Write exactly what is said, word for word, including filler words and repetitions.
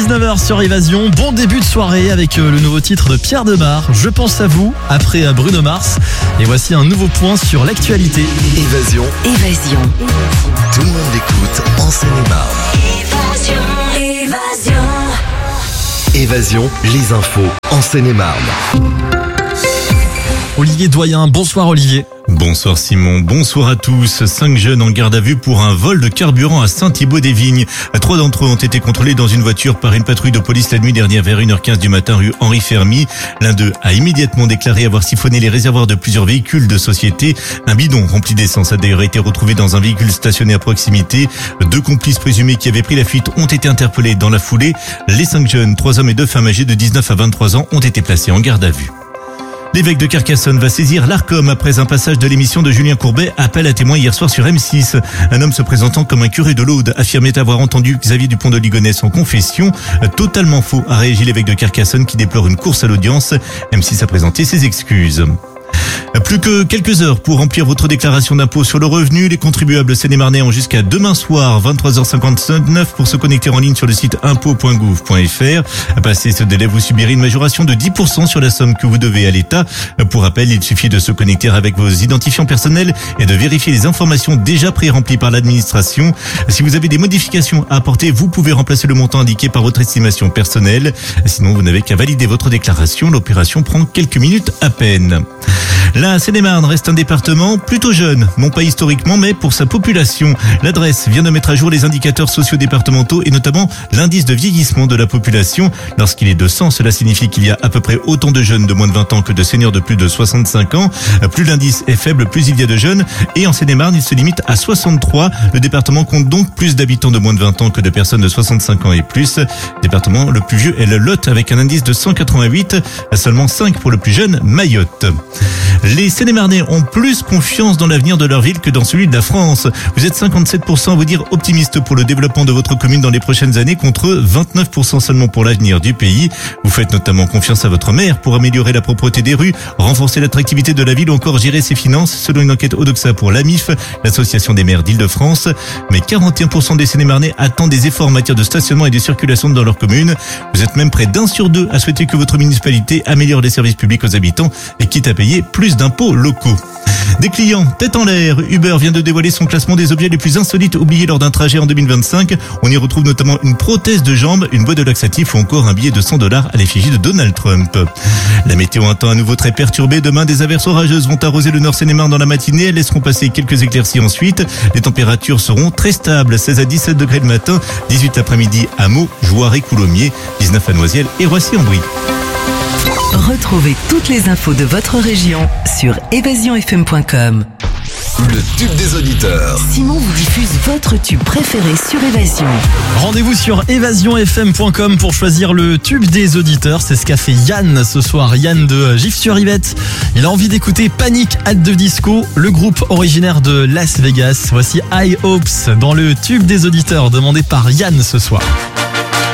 dix-neuf heures sur Évasion. Bon début de soirée avec le nouveau titre de Pierre Demar, Je pense à vous, après Bruno Mars. Et voici un nouveau point sur l'actualité. Évasion. Évasion. Tout le monde l'écoute en Seine-et-Marne. Évasion. Évasion. Évasion, les infos en Seine-et-Marne. Olivier Doyen, bonsoir Olivier. Bonsoir Simon, bonsoir à tous. Cinq jeunes en garde à vue pour un vol de carburant à Saint-Thibaud-des-Vignes. Trois d'entre eux ont été contrôlés dans une voiture par une patrouille de police la nuit dernière vers une heure quinze du matin rue Henri Fermy. L'un d'eux a immédiatement déclaré avoir siphonné les réservoirs de plusieurs véhicules de société. Un bidon rempli d'essence a d'ailleurs été retrouvé dans un véhicule stationné à proximité. Deux complices présumés qui avaient pris la fuite ont été interpellés dans la foulée. Les cinq jeunes, trois hommes et deux femmes âgés de dix-neuf à vingt-trois ans, ont été placés en garde à vue. L'évêque de Carcassonne va saisir l'Arcom après un passage de l'émission de Julien Courbet, appel à témoins hier soir sur M six. Un homme se présentant comme un curé de l'Aude affirmait avoir entendu Xavier Dupont de Ligonnès en confession. Totalement faux, a réagi l'évêque de Carcassonne qui déplore une course à l'audience. M six a présenté ses excuses. Plus que quelques heures pour remplir votre déclaration d'impôt sur le revenu. Les contribuables seine-et-marnais ont jusqu'à demain soir, vingt-trois heures cinquante-neuf, pour se connecter en ligne sur le site impôt point gouv point fr. Passé ce délai, vous subirez une majoration de dix pour cent sur la somme que vous devez à l'État. Pour rappel, il suffit de se connecter avec vos identifiants personnels et de vérifier les informations déjà pré-remplies par l'administration. Si vous avez des modifications à apporter, vous pouvez remplacer le montant indiqué par votre estimation personnelle. Sinon, vous n'avez qu'à valider votre déclaration. L'opération prend quelques minutes à peine. La Seine-et-Marne reste un département plutôt jeune, non pas historiquement, mais pour sa population. L'adresse vient de mettre à jour les indicateurs socio-départementaux et notamment l'indice de vieillissement de la population. Lorsqu'il est de cent, cela signifie qu'il y a à peu près autant de jeunes de moins de vingt ans que de seniors de plus de soixante-cinq ans. Plus l'indice est faible, plus il y a de jeunes. Et en Seine-et-Marne, il se limite à soixante-trois. Le département compte donc plus d'habitants de moins de vingt ans que de personnes de soixante-cinq ans et plus. Le département le plus vieux est le Lot avec un indice de cent quatre-vingt-huit, seulement cinq pour le plus jeune, Mayotte. Les Seine-et-Marnais ont plus confiance dans l'avenir de leur ville que dans celui de la France. Vous êtes cinquante-sept pour cent à vous dire optimiste pour le développement de votre commune dans les prochaines années contre vingt-neuf pour cent seulement pour l'avenir du pays. Vous faites notamment confiance à votre maire pour améliorer la propreté des rues, renforcer l'attractivité de la ville ou encore gérer ses finances selon une enquête Odoxa pour l'A M I F, l'association des maires d'Île-de-France. Mais quarante et un pour cent des Seine-et-Marnais attendent des efforts en matière de stationnement et de circulation dans leur commune. Vous êtes même près d'un sur deux à souhaiter que votre municipalité améliore les services publics aux habitants et quitte à payer plus d'impôts locaux. Des clients tête en l'air, Uber vient de dévoiler son classement des objets les plus insolites oubliés lors d'un trajet en deux mille vingt-cinq. On y retrouve notamment une prothèse de jambe, une boîte de laxatif ou encore un billet de cent dollars à l'effigie de Donald Trump. La météo, un temps à nouveau très perturbé. Demain, des averses orageuses vont arroser le nord Seine-et-Marne dans la matinée. Elles laisseront passer quelques éclaircies ensuite. Les températures seront très stables, seize à dix-sept degrés le matin, dix-huit l'après-midi à Meaux, Jouarre et Coulommiers, dix-neuf à Noisiel et Roissy-en-Brie. Retrouvez toutes les infos de votre région sur évasion f m point com. Le tube des auditeurs. Simon vous diffuse votre tube préféré sur Évasion. Rendez-vous sur évasion f m point com pour choisir le tube des auditeurs. C'est ce qu'a fait Yann ce soir, Yann de Gif-sur-Yvette. Il a envie d'écouter Panic at the Disco, le groupe originaire de Las Vegas. Voici High Hopes dans le tube des auditeurs demandé par Yann ce soir.